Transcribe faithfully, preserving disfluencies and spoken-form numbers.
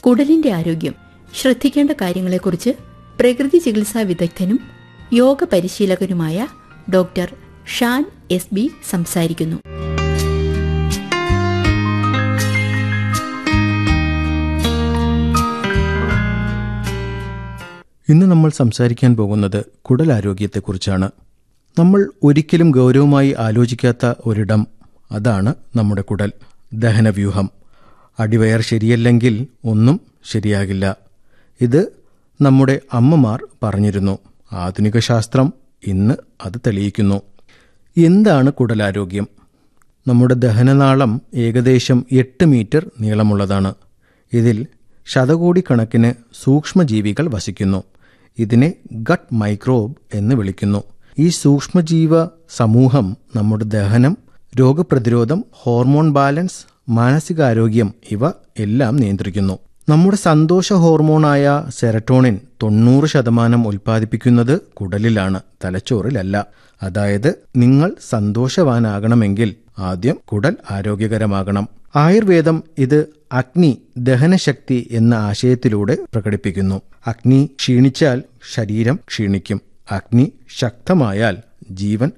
കുടലിന്റെ ആരോഗ്യം, ശ്രദ്ധിക്കേണ്ട കാര്യങ്ങളെക്കുറിച്ച് പ്രകൃതി ചികിത്സാ വിദഗ്ധനും yoga പരിശീലകനുമായ doctor Shaan S B സംസാരിക്കുന്നു. ഇന്ന് നമ്മൾ സംസാരിക്കാൻ പോകുന്നത് കുടലാരോഗ്യത്തെക്കുറിച്ചാണ്. നമ്മൾ ഒരിക്കലും ഗൗരവമായി ആലോചിക്കാത്ത ഒരിടം, അതാണ് നമ്മുടെ കുടൽ, ദഹനവ്യൂഹം. അടിവയർ ശരിയല്ലെങ്കിൽ ഒന്നും ശരിയാകില്ല. ഇത് നമ്മുടെ അമ്മമാർ പറഞ്ഞിരുന്നു. ആധുനിക ശാസ്ത്രം ഇന്ന് അത് തെളിയിക്കുന്നു. എന്താണ് കുടലാരോഗ്യം? നമ്മുടെ ദഹനനാളം ഏകദേശം എട്ട് മീറ്റർ നീളമുള്ളതാണ്. ഇതിൽ ശതകോടിക്കണക്കിന് സൂക്ഷ്മജീവികൾ വസിക്കുന്നു. ഇതിനെ ഗട്ട് മൈക്രോബ് എന്ന് വിളിക്കുന്നു. ഈ സൂക്ഷ്മജീവ സമൂഹം നമ്മുടെ ദഹനം, രോഗപ്രതിരോധം, ഹോർമോൺ ബാലൻസ്, മാനസികാരോഗ്യം ഇവ എല്ലാം നിയന്ത്രിക്കുന്നു. നമ്മുടെ സന്തോഷ ഹോർമോണായ സെറട്ടോണിൻ തൊണ്ണൂറ് ശതമാനം ഉൽപ്പാദിപ്പിക്കുന്നത് കുടലിലാണ്, തലച്ചോറിലല്ല. അതായത് നിങ്ങൾ സന്തോഷവാനാകണമെങ്കിൽ ആദ്യം കുടൽ ആരോഗ്യകരമാകണം. ആയുർവേദം ഇത് അഗ്നി ദഹനശക്തി എന്ന ആശയത്തിലൂടെ പ്രകടിപ്പിക്കുന്നു. അഗ്നി ക്ഷീണിച്ചാൽ ശരീരം ക്ഷീണിക്കും. അഗ്നി ശക്തമായാൽ ജീവൻ